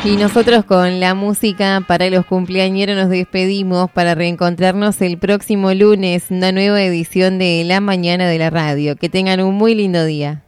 Y nosotros con la música para los cumpleañeros nos despedimos para reencontrarnos el próximo lunes, una nueva edición de La Mañana de la Radio. Que tengan un muy lindo día.